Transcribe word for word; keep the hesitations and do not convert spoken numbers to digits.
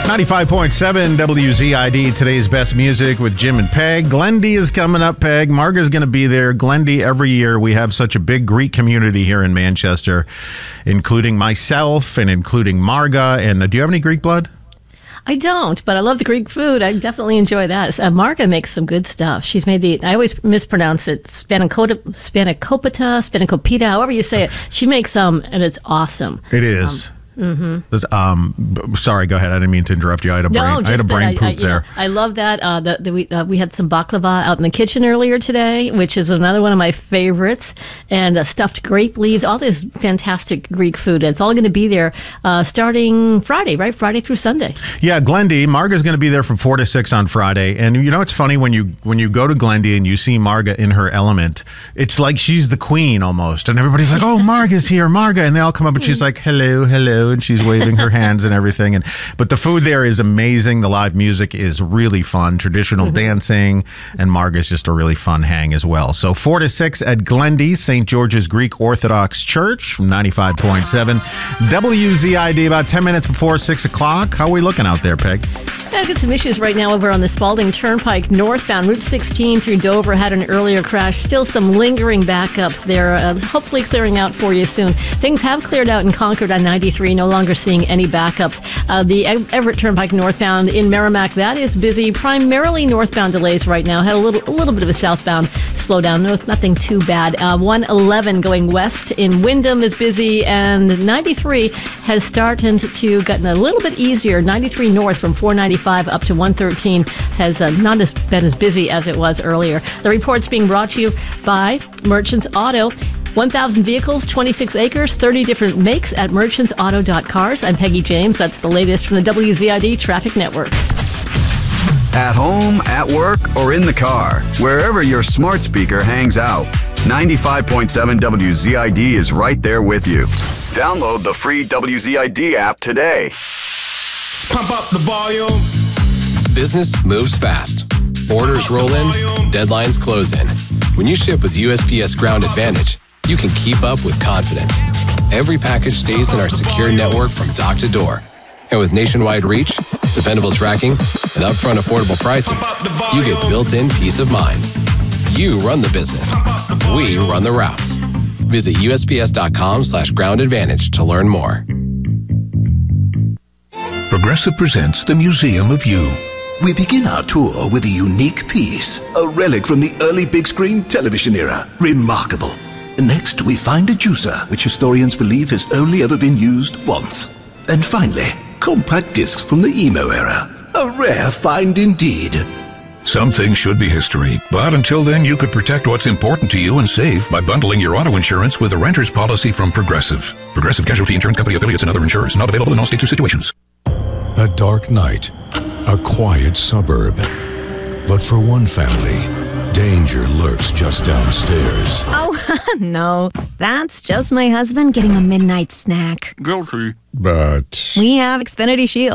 ninety-five point seven W Z I D, today's best music with Jim and Peg. Glendy is coming up, Peg. Marga's going to be there. Glendy, every year we have such a big Greek community here in Manchester, including myself and including Marga. And uh, do you have any Greek blood? I don't, but I love the Greek food. I definitely enjoy that. Uh, Marga makes some good stuff. She's made the, I always mispronounce it, spanakopita, spanakopita, spanakopita, however you say it. She makes some, and it's awesome. It is. Um, Mm-hmm. Um, sorry, go ahead. I didn't mean to interrupt you. I had a no, brain, I had a brain I, poop I, there. Know, I love that. Uh, the, the, we, uh, we had some baklava out in the kitchen earlier today, which is another one of my favorites, and uh, stuffed grape leaves, all this fantastic Greek food. It's all going to be there uh, starting Friday, right? Friday through Sunday. Yeah, Glendy, Marga's going to be there from four to six on Friday. And you know, it's funny when you when you go to Glendy and you see Marga in her element, it's like she's the queen almost. And everybody's like, oh, Marga's here, Marga. And they all come up and she's like, hello, hello. And she's waving her hands and everything. And but the food there is amazing. The live music is really fun, traditional mm-hmm. dancing, and Marga's just a really fun hang as well. So four to six at Glendy, Saint George's Greek Orthodox Church from ninety-five point seven W Z I D, about ten minutes before six o'clock. How are we looking out there, Peg? I've got some issues right now over on the Spalding Turnpike northbound. Route sixteen through Dover had an earlier crash. Still some lingering backups there. Uh, hopefully clearing out for you soon. Things have cleared out in Concord on ninety-three. No longer seeing any backups. Uh, the Everett Turnpike northbound in Merrimack, that is busy. Primarily northbound delays right now. Had a little a little bit of a southbound slowdown. No, nothing too bad. Uh, one eleven going west in Wyndham is busy. And ninety-three has started to gotten a little bit easier. ninety-three north from four ninety-five up to one thirteen has uh, not as been as busy as it was earlier. The report's being brought to you by Merchants Auto. one thousand vehicles, twenty-six acres, thirty different makes at merchants auto dot cars. I'm Peggy James. That's the latest from the W Z I D Traffic Network. At home, at work, or in the car, wherever your smart speaker hangs out, ninety-five point seven W Z I D is right there with you. Download the free W Z I D app today. Pump up the volume. Business moves fast. Orders roll in, deadlines close in. When you ship with U S P S Ground Advantage, you can keep up with confidence. Every package stays in our secure network from dock to door. And with nationwide reach, dependable tracking, and upfront affordable pricing, you get built-in peace of mind. You run the business. We run the routes. Visit U S P S dot com slash ground advantage to learn more. Progressive presents the Museum of You. We begin our tour with a unique piece, a relic from the early big screen television era. Remarkable. Next, we find a juicer, which historians believe has only ever been used once. And finally, compact discs from the emo era. A rare find indeed. Some things should be history, but until then you could protect what's important to you and save by bundling your auto insurance with a renter's policy from Progressive. Progressive Casualty Insurance Company affiliates and other insurers. Not available in all states or situations. A dark night, a quiet suburb. But for one family, danger lurks just downstairs. Oh, no. That's just my husband getting a midnight snack. Guilty. But we have Xfinity Shield.